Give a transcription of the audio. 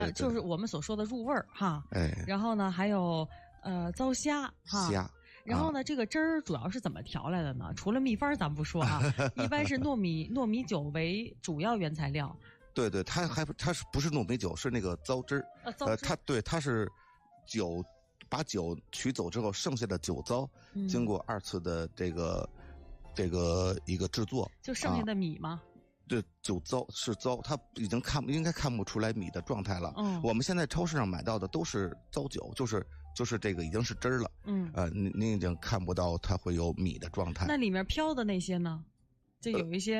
就是我们所说的入味儿哈。 哎， 然后呢，还有糟虾哈。 虾。 然后呢，这个汁儿主要是怎么调来的呢？除了秘方咱不说啊，一般是糯米酒为主要原材料。 对，它是不是糯米酒，是那个糟汁儿。 糟汁。 它是酒，把酒取走之后，剩下的酒糟，经过2次的这个一个制作， 就剩下的米吗？ 对，酒糟是糟，它已经应该看不出来米的状态了。我们现在超市上买到的都是糟酒，就是这个已经是汁儿了。您已经看不到它会有米的状态。 那里面飘的那些呢？就有一些